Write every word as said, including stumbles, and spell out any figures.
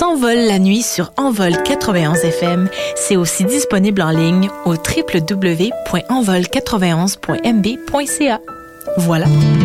s'envole la nuit sur Envol quatre-vingt-onze F M. C'est aussi disponible en ligne au w w w point envol quatre-vingt-onze point m b point c a. Voilà.